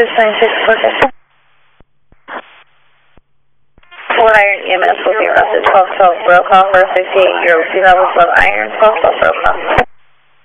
626, okay. Fort Iron EMS will be arrested 1212 Brokaw for 68 year old female with low iron, 1212 Brokaw.